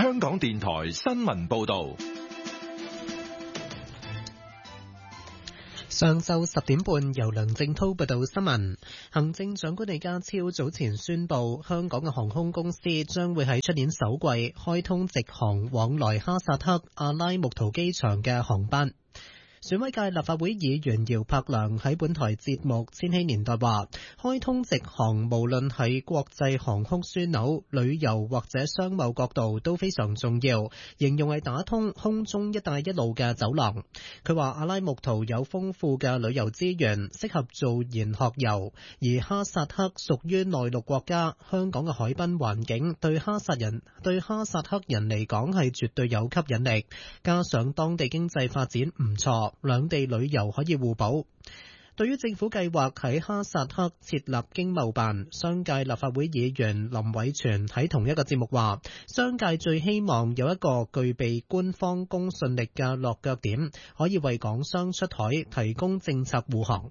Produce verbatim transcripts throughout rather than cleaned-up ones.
香港電台新聞報道。 上晝十點半，由梁正滔報道新聞。行政長官李家超早前宣布，香港嘅航空公司將會喺出年首季開通直航往來哈薩克阿拉木圖機場嘅航班。選委界立法會議員姚柏良喺本台節目《千禧年代》話，開通直航無論喺國際航空樞紐、旅遊或者商貿角度都非常重要，形容係打通空中一帶一路嘅走廊。佢話阿拉木圖有豐富嘅旅遊資源，適合做研學遊，而哈薩克屬於內陸國家，香港嘅海濱環境對哈薩人對哈薩克人嚟講係絕對有吸引力，加上當地經濟發展唔錯，兩地旅遊可以互補。對於政府計劃喺哈薩克設立經貿辦，商界立法會議員林偉全喺同一個節目話，商界最希望有一個具備官方公信力嘅落腳點，可以為港商出海提供政策護航。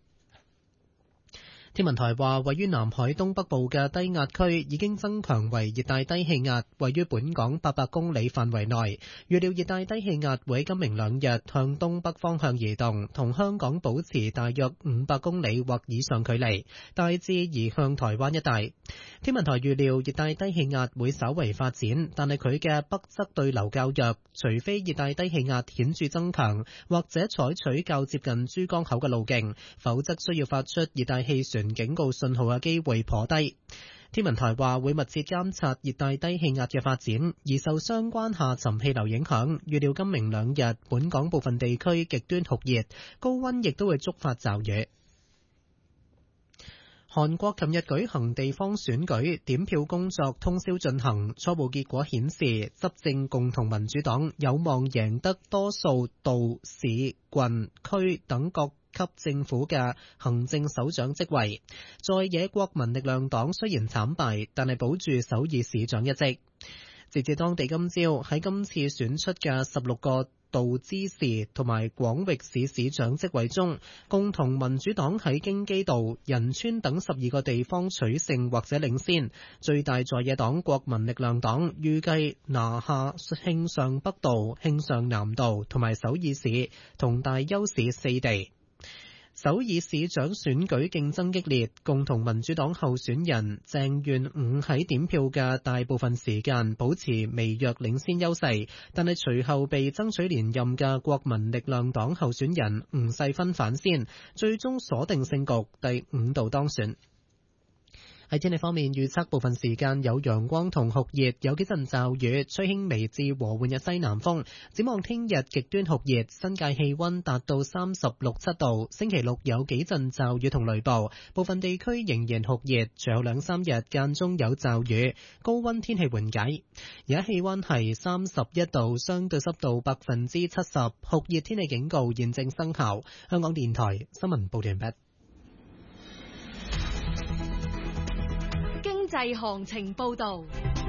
天文台話，位於南海東北部嘅低壓區已經增強為熱帶低氣壓，位於本港八百公里範圍內。預料熱帶低氣壓會喺今明兩日向東北方向移動，同香港保持大約五百公里或以上距離，大致移向台灣一帶。天文台預料熱帶低氣壓會稍為發展，但係佢嘅北側對流較弱，除非熱帶低氣壓顯著增強，或者採取較接近珠江口嘅路徑，否則需要發出熱帶氣旋警告信號嘅機會頗低。天文台話會密切監察熱帶低氣壓嘅發展，而受相關下沉氣流影響，預料今明兩日本港部分地區極端酷熱，高溫亦都會觸發驟雨。韓國琴日舉行地方選舉，點票工作通宵進行，初步結果顯示執政共同民主黨有望贏得多數道、市、郡、區等各級政府嘅行政首長職位。在野國民力量黨雖然慘敗，但係保住首爾市長一職。截至當地今朝喺今次選出嘅十六個道知事同埋廣域市市長職位中，共同民主黨喺京畿道、仁川等十二個地方取勝或者領先。最大在野黨國民力量黨預計拿下慶尚北道、慶尚南道同埋首爾市同大邱市四地。首爾市長選舉競爭激烈，共同民主黨候選人鄭元午喺點票嘅大部分時間保持微弱領先優勢，但係隨後被爭取連任嘅國民力量黨候選人吳世勳反先，最終鎖定勝局，第五度當選。喺天氣方面，預測部分時間有陽光同酷熱，有幾陣驟雨，吹輕微至和緩嘅西南風。展望聽日極端酷熱，新界氣溫達到三十六七度。星期六有幾陣驟雨同雷暴，部分地區仍然酷熱，隨後兩三日間中有驟雨，高溫天氣緩解。而家氣溫係三十一度，相對濕度百分之七十，酷熱天氣警告現正生效。香港電台新聞報道完畢。 經濟行情報道。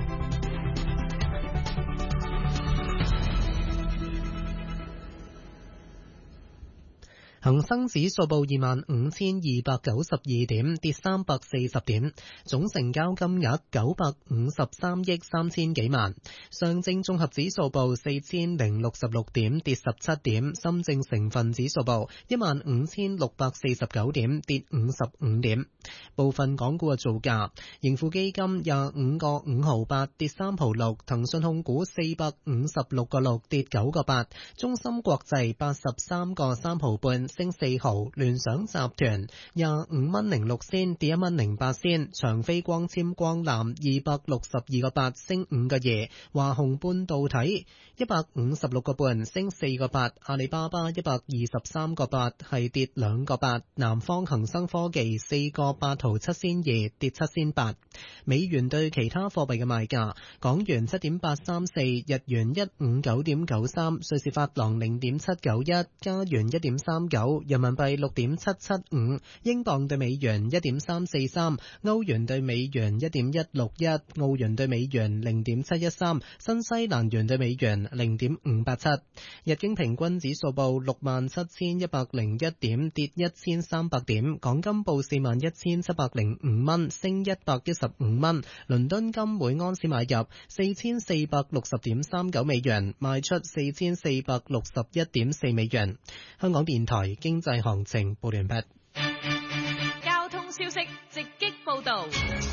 恒生指數報二萬五千二百九十二點，跌三百四十點，總成交金額九百五十三億三千幾萬。上證綜合指數報四千零六十六點，跌十七點。深證成分指數報一萬五千六百四十九點，跌五十五點。部分港股嘅造價：盈富基金廿五個五毫八，跌三毫六；騰訊控股四百五十六個六，跌九個八；中芯國際八十三個三毫半，升四毫；聯想集團廿五蚊零六仙，跌一蚊零八仙；長飛光纖光纜二百六十二個八，升五個二；華虹半導體一百五十六個半，升四個八；阿里巴巴一百二十三個八，係跌兩個八；南方恒生科技四個八毫七仙二，跌七仙八。美元對其他貨幣嘅賣價：港元七點八三四，日元一五九點九三，瑞士法郎零點七九一，加元一點三九。 九，人民幣六點七七五，英鎊對美元一點三四三，歐元對美元一點一六一，澳元對美元零點七一三，新西蘭元對美元零點五八七。日經平均指數報六萬七千一百零一點，跌一千三百點。港金報四萬一千七百零五蚊，升一百一十五蚊。倫敦金每安士買入四千四百六十點三九美元，賣出四千四百六十一點四美元。香港電台經濟行情報完畢。 交通消息直擊報道。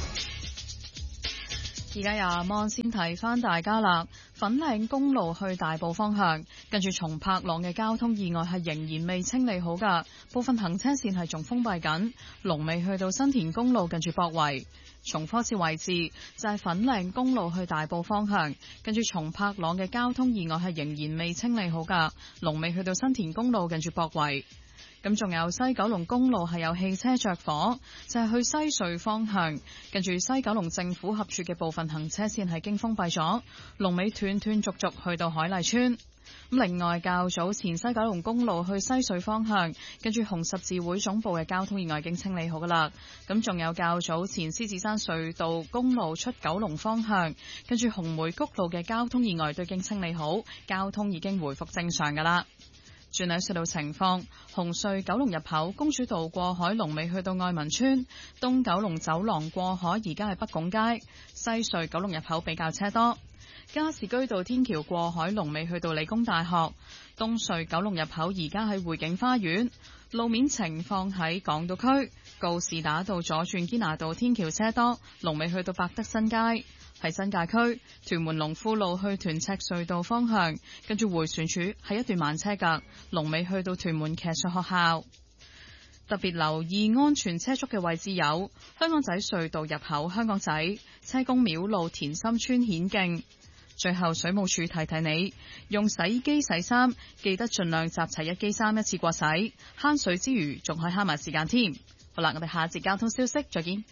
而家由望先提翻大家啦，粉嶺公路去大埔方向，跟住松柏塱嘅交通意外係仍然未清理好噶，部分行車線係仲封閉緊，龍尾去到新田公路近住博圍。重複次位置就係粉嶺公路去大埔方向，跟住松柏塱嘅交通意外係仍然未清理好噶，龍尾去到新田公路近住博圍。咁仲有西九龍公路係有汽車着火，就係、是、去西隧方向，跟住西九龍政府合署嘅部分行車線係經封閉咗，龍尾斷斷續續去到海麗村。咁另外較早前西九龍公路去西隧方向，跟住紅十字會總部嘅交通意外已經清理好噶啦。咁仲有較早前獅子山隧道公路出九龍方向，跟住紅梅谷路嘅交通意外都已經清理好，交通已經回復正常噶啦。轉睇隧道情況，紅隧九龍入口公主道過海龍尾去到愛民村，東九龍走廊過海而家係北拱街，西隧九龍入口比較車多。加士居道天橋過海龍尾去到理工大學，東隧九龍入口而家喺匯景花園。路面情況喺港島區，告士打道左轉堅拿道天橋車多，龍尾去到百德新街。喺新界區，屯門龍富路去屯赤隧道方向，跟住迴旋處係一段慢車格，龍尾去到屯門騎術學校。特別留意安全車速嘅位置有香港仔隧道入口、香港仔車公廟路、田心村顯徑。最後，水務署提提你，用洗衣機洗衫，記得盡量集齊一機衫一次過洗，慳水之餘仲可以慳埋時間添。好啦，我哋下一節交通消息再見。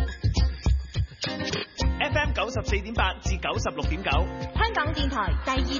F M 九十四點八至九十六點九， 香港電台第二